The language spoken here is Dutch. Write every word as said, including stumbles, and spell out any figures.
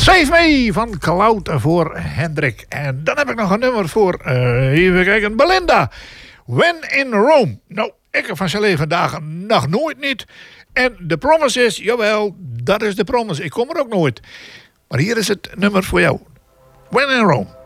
Save Me van Cloud voor Hendrik. En dan heb ik nog een nummer voor, uh, even kijken, Belinda. When in Rome. Nou, ik heb van zijn leven dagen nog nooit niet. En de promise is, jawel, dat is de promise. Ik kom er ook nooit. Maar hier is het nummer voor jou. When in Rome.